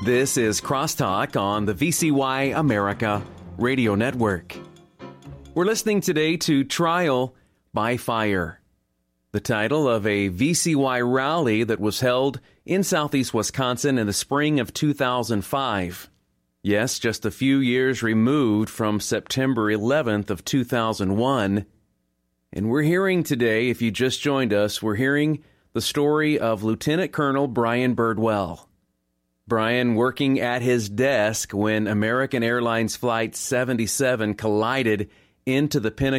This is Crosstalk on the VCY America Radio Network. We're listening today to Trial by Fire, the title of a VCY rally that was held in southeast Wisconsin in the spring of 2005. Yes, just a few years removed from September 11th of 2001. And we're hearing today, if you just joined us, we're hearing the story of Lieutenant Colonel Brian Birdwell. Brian working at his desk when American Airlines Flight 77 collided into the Pentagon